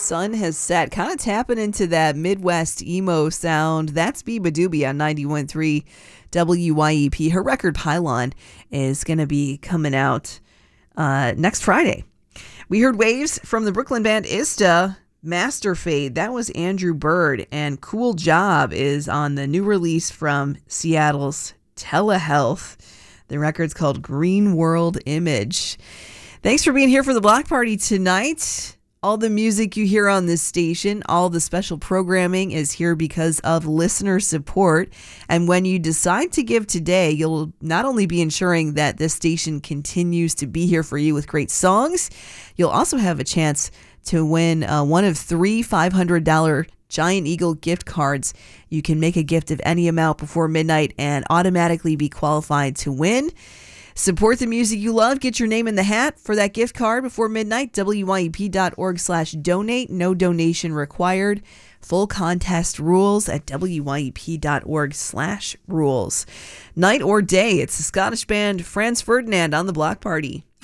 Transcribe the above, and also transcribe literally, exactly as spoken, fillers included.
sun has set, kind of tapping into that Midwest emo sound. That's Biba Doobie on ninety-one point three W Y E P. Her record Pylon is going to be coming out uh, next Friday. We heard Waves from the Brooklyn band Ista. Master Fade, that was Andrew Bird, and Cool Job is on the new release from Seattle's Telehealth. The record's called Green World Image. Thanks for being here for the block party tonight. All the music you hear on this station, all the special programming is here because of listener support. And when you decide to give today, you'll not only be ensuring that this station continues to be here for you with great songs, you'll also have a chance to win uh, one of three five hundred dollars Giant Eagle gift cards. You can make a gift of any amount before midnight and automatically be qualified to win. Support the music you love. Get your name in the hat for that gift card before midnight. W Y E P dot org slash donate. No donation required. Full contest rules at W Y E P dot org slash rules. Night or day, it's the Scottish band Franz Ferdinand on the block party.